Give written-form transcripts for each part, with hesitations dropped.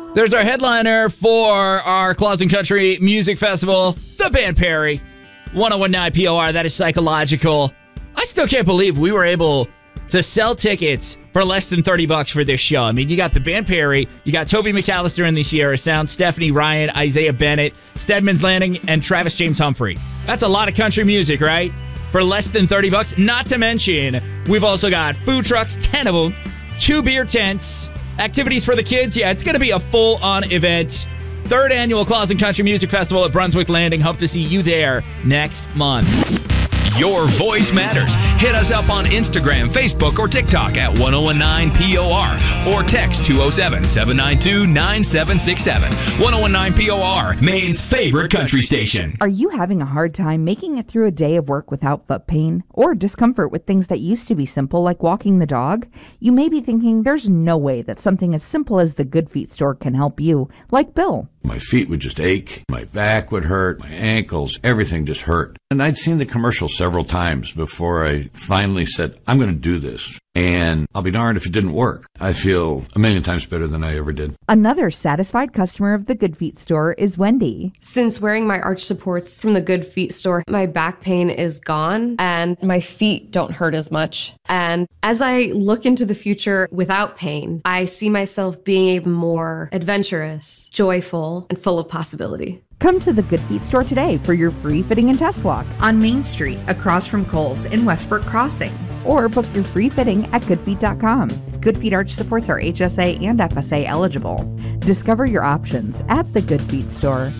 There's our headliner for our Claus and Country Music Festival, the band Perry. 1019 POR, that is Psychological. I still can't believe we were able to sell tickets for less than $30 for this show. I mean, you got the band Perry, you got Toby McAllister and the Sierra Sound, Stephanie Ryan, Isaiah Bennett, Stedman's Landing, and Travis James Humphrey. That's a lot of country music, right? For less than $30. Not to mention, we've also got food trucks, 10 of them, 2 beer tents, activities for the kids. Yeah, it's going to be a full-on event. 3rd annual Claus and Country Music Festival at Brunswick Landing. Hope to see you there next month. Your voice matters. Hit us up on Instagram, Facebook, or TikTok at 1019POR or text 207-792-9767. 1019POR, Maine's favorite country station. Are you having a hard time making it through a day of work without foot pain or discomfort with things that used to be simple like walking the dog? You may be thinking there's no way that something as simple as the Good Feet store can help you, like Bill. My feet would just ache, my back would hurt, my ankles, everything just hurt. And I'd seen the commercial several times before I finally said, I'm going to do this. And I'll be darned if it didn't work. I feel a million times better than I ever did. Another satisfied customer of the Good Feet store is Wendy. Since wearing my arch supports from the Good Feet store, my back pain is gone and my feet don't hurt as much. And as I look into the future without pain, I see myself being even more adventurous, joyful, and full of possibility. Come to the Good Feet store today for your free fitting and test walk on Main Street across from Kohl's in Westbrook Crossing. Or book your free fitting at goodfeet.com. Good Feet arch supports are HSA and FSA eligible. Discover your options at the Good Feet store.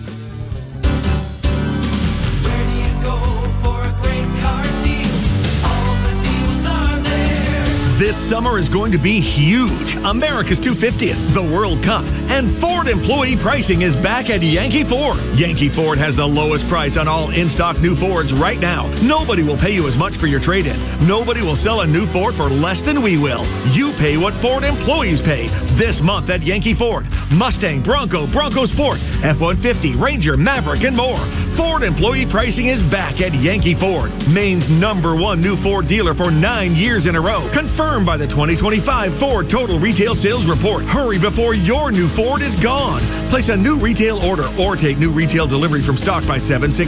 Where do you go for a great car deal? All the deals are there. This summer is going to be huge. America's 250th, the World Cup, and Ford employee pricing is back at Yankee Ford. Yankee Ford has the lowest price on all in-stock new Fords right now. Nobody will pay you as much for your trade-in. Nobody will sell a new Ford for less than we will. You pay what Ford employees pay. This month at Yankee Ford. Mustang, Bronco, Bronco Sport, F-150, Ranger, Maverick, and more. Ford employee pricing is back at Yankee Ford, Maine's #1 new Ford dealer for 9 years in a row. Confirmed by the 2025 Ford Total Retail Sales Report. Hurry before your new Ford is gone. Place a new retail order or take new retail delivery from stock by 7/16.